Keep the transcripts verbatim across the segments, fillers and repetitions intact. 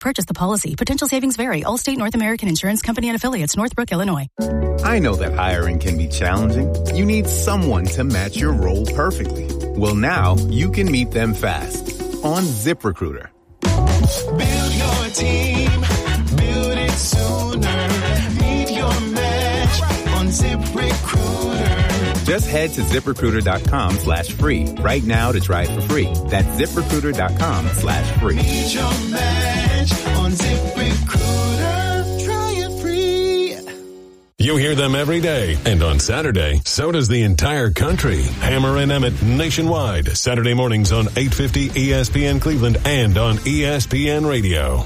Purchase the policy. Potential savings vary. Allstate North American Insurance Company and Affiliates, Northbrook, Illinois. I know that hiring can be challenging. You need someone to match your role perfectly. Well, now you can meet them fast on ZipRecruiter. Build your team. Build it sooner. Meet your match on ZipRecruiter. Just head to ZipRecruiter.com slash free right now to try it for free. That's ZipRecruiter.com slash free. Meet your match on ZipRecruiter. Try it free. You hear them every day, and on Saturday, so does the entire country. Hammer and Emmett nationwide, Saturday mornings on eight fifty E S P N Cleveland and on E S P N Radio.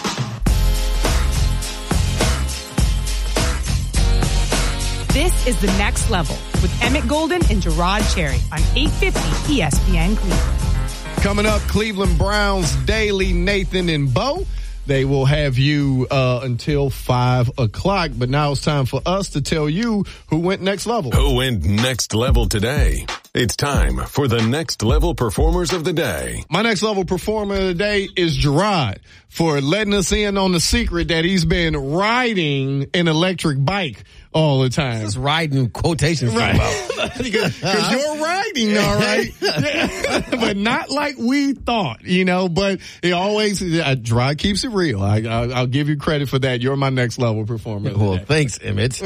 This is The Next Level with Emmett Golden and Gerard Cherry on eight fifty E S P N Cleveland. Coming up, Cleveland Browns Daily, Nathan and Bo. They will have you uh, until five o'clock. But now it's time for us to tell you who went next level. Who went next level today? It's time for the Next Level Performers of the Day. My next level performer of the day is Gerard for letting us in on the secret that he's been riding an electric bike all the time. Just riding quotations. Right. Because you're riding, all right. But not like we thought, you know, but it always, uh, Gerard keeps it real. I, I, I'll give you credit for that. You're my next level performer. Well, thanks, Emmett.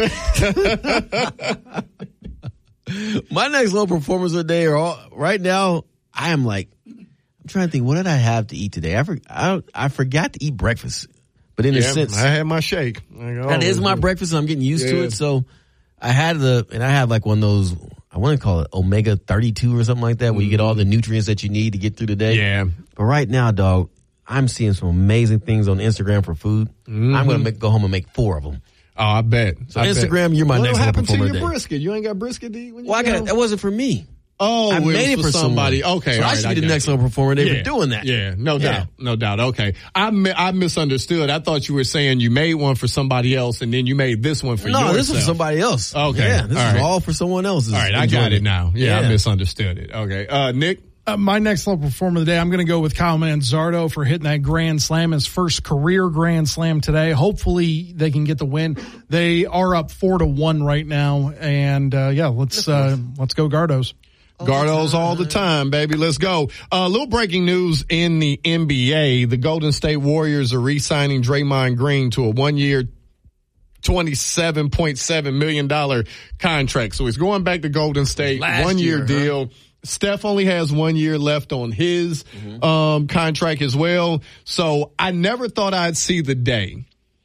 My next level performers of the day are all, right now, I am like, I'm trying to think, what did I have to eat today? I, for, I, I forgot to eat breakfast. But in yeah, a sense, I had my shake. That is my do. breakfast, and I'm getting used yeah. to it. So I had the, and I have like one of those, I want to call it omega thirty-two or something like that, where you get all the nutrients that you need to get through the day. Yeah. But right now, dog, I'm seeing some amazing things on Instagram for food. Mm-hmm. I'm going to go home and make four of them. Oh, I bet. So I Instagram, bet. you're my what next level performer. What happened to your day. brisket? You ain't got brisket to eat when you Well, I got, that wasn't for me. Oh, I it made was it for somebody. someone. Okay, so all I right, should I be the got next you. level performer today yeah. for doing that. Yeah, no yeah. doubt, no doubt. Okay, I mi- I misunderstood. I thought you were saying you made one for somebody else and then you made this one for no, yourself. this is for somebody else. Okay, yeah, this all is right. all for someone else. All right, I got it now. Yeah, yeah, I misunderstood it. Okay, uh, Nick. Uh, my next level performer of the day, I'm going to go with Kyle Manzardo for hitting that grand slam, his first career grand slam today. Hopefully they can get the win. They are up four to one right now, and uh, yeah, let's uh, let's go Gardos. Gardos all the time, baby. Let's go. A uh, little breaking news in the N B A. The Golden State Warriors are re-signing Draymond Green to a one-year, twenty-seven point seven million dollars contract. So he's going back to Golden State, Last one-year year, deal. Huh? Steph only has one year left on his mm-hmm. um, contract as well. So I never thought I'd see the day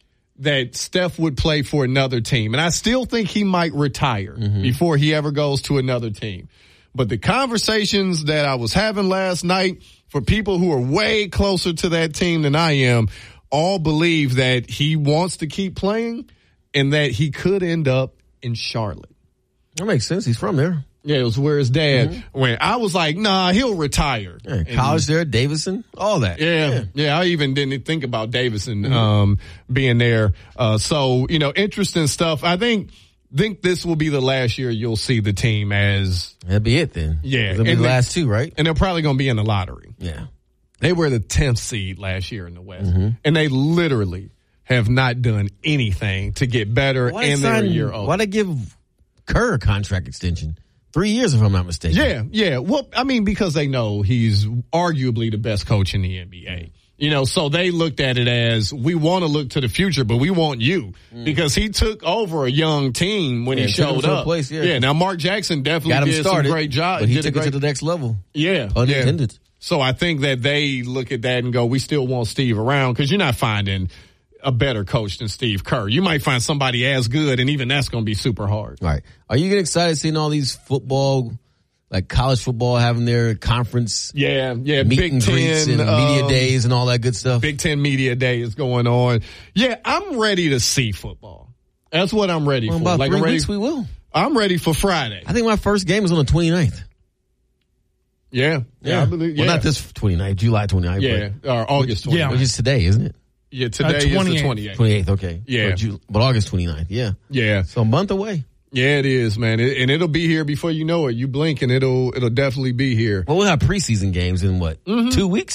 that Steph would play for another team. And I still think he might retire mm-hmm. before he ever goes to another team. But the conversations that I was having last night for people who are way closer to that team than I am all believe that he wants to keep playing and that he could end up in Charlotte. That makes sense. He's from there. Yeah, it was where his dad mm-hmm. went. I was like, nah, he'll retire. Yeah, college there, Davidson, all that. Yeah, yeah, yeah. I even didn't think about Davidson mm-hmm. um, being there. Uh, so, you know, interesting stuff. I think think this will be the last year you'll see the team as. That'll be it then. Yeah. It'll be the last two, right? And they're probably going to be in the lottery. Yeah. They were the tenth seed last year in the West. Mm-hmm. And they literally have not done anything to get better, why and they're sign, a year old. Why they give Kerr a contract extension? Three years, if I'm not mistaken. Yeah, yeah. Well, I mean, because they know he's arguably the best coach in the N B A. You know, so they looked at it as, we want to look to the future, but we want you. Mm. Because he took over a young team when yeah, he showed up. Place, yeah. yeah, now Mark Jackson definitely did started, some great job. But he did took great, it to the next level. Yeah. Unintended. Yeah. So I think that they look at that and go, we still want Steve around, because you're not finding a better coach than Steve Kerr. You might find somebody as good, and even that's going to be super hard. Right. Are you getting excited seeing all these football, like college football, having their conference? Yeah, yeah. Meet Big and greets Ten, and um, media days and all that good stuff. Big Ten media day is going on. Yeah, I'm ready to see football. That's what I'm ready well, for. About like three I'm ready, weeks we will. I'm ready for Friday. I think my first game is on the twenty-ninth. Yeah, yeah, yeah. I believe. Yeah. Well, not this twenty-ninth, July twenty-ninth. Yeah, or August twenty-ninth. Yeah, which is today, isn't it? Yeah, today uh, is the twenty-eighth. twenty-eighth, okay. Yeah. But, Ju- but August twenty-ninth, yeah. Yeah. So a month away. Yeah, it is, man. It, and it'll be here before you know it. You blink and it'll it'll definitely be here. Well, we'll have preseason games in what, mm-hmm. two weeks?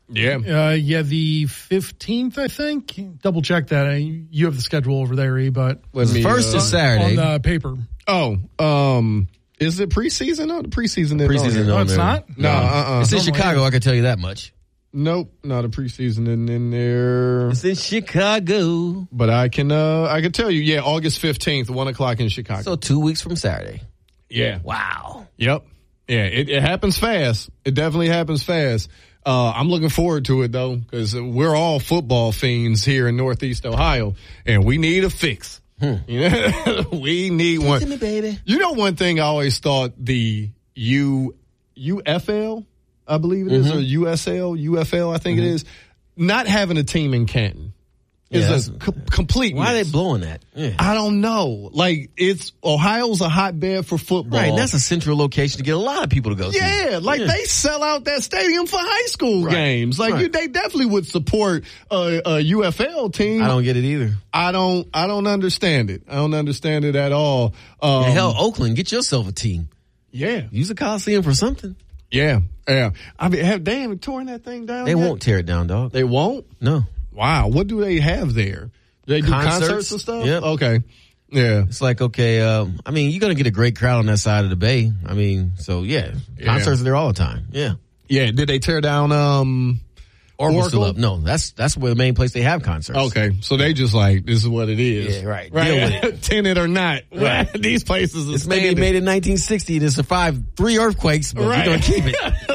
Yeah. Uh, yeah, the fifteenth, I think. Double check that. Uh, You have the schedule over there, E, but Let me, First uh, is Saturday. on the paper. Oh, um, is it preseason? No, the preseason. Preseason Is No, on it's there. not? No, uh-uh. It's in Normally Chicago. I can tell you that much. Nope, not a preseason in, in there. It's in Chicago. But I can, uh, I can tell you, yeah, August fifteenth, one o'clock in Chicago. So two weeks from Saturday. yeah. Wow. Yep. Yeah, it, it happens fast. It definitely happens fast. Uh, I'm looking forward to it though, because we're all football fiends here in Northeast Ohio, and we need a fix. Hmm. You know, we need one. me, baby. You know, one thing I always thought the U U F L, I believe it is, Mm-hmm. or U S L, U F L, I think it is, not having a team in Canton is Yeah, a that's- co- complete. Why are miss. they blowing that? Yeah. I don't know. Like, it's Ohio's a hotbed for football. Right, and that's a central location to get a lot of people to go to. Yeah, like Yeah. they sell out that stadium for high school Right. games. Like Right. you, they definitely would support a, a U F L team. I don't get it either. I don't. I don't understand it. I don't understand it at all. Um, And hell, Oakland, get yourself a team. yeah, Use a Coliseum for something. yeah, yeah. I mean, have they haven't torn that thing down? They yet? won't tear it down, dog. They won't. No. Wow. What do they have there? Do they do concerts, Concerts? and stuff? Yep. Okay. Yeah. It's like, okay, um, I mean, you're going to get a great crowd on that side of the bay. I mean, so yeah, Yeah. concerts are there all the time. Yeah. Yeah. Did they tear down? Um. Oracle's still Oracle? up. No, that's that's where the main place they have concerts. Okay, so they just like this is what it is. Yeah, right. Right. Deal with it. Tenant or not, Right. These places are It's maybe standing. made in nineteen sixty to survive three earthquakes, but Right. we're going to keep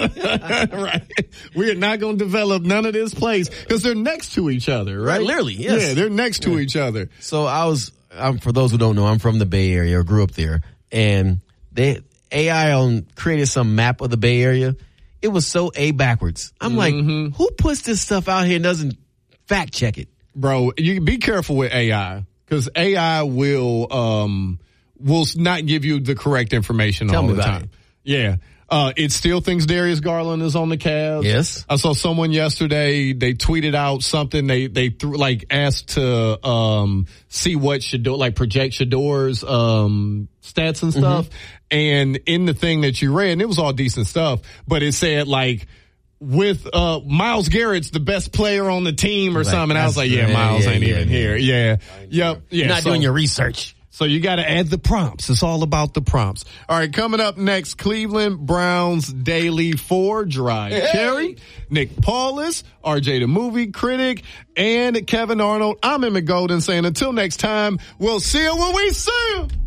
it. Right. We are not going to develop none of this place because they're next to each other, right? Right, literally, yes. Yeah, they're next to each other. So I was, um, for those who don't know, I'm from the Bay Area or grew up there, and they A I on created some map of the Bay Area. It was so A backwards. I'm Mm-hmm. like, who puts this stuff out here and doesn't fact check it? Bro, you be careful with A I because A I will, um, will not give you the correct information Tell all me the about time. it. Yeah. Uh, it still thinks Darius Garland is on the Cavs. Yes. I saw someone yesterday, they tweeted out something, they, they threw, like, asked to, um, see what Shador, like, project Shador's, um, stats and stuff. And in the thing that you read, and it was all decent stuff, but it said, like, with, uh, Myles Garrett's the best player on the team or Like, something. I was like, that's- yeah, yeah, Myles yeah, ain't yeah, even yeah. here. Yeah. Yep. Yeah. You're not so- doing your research. so you got to add the prompts. It's all about the prompts. All right, coming up next, Cleveland Browns Daily four, Dry Cherry, Nick Paulus, R J the Movie Critic, and Kevin Arnold. I'm Emmett Golden saying until next time, we'll see you when we see you.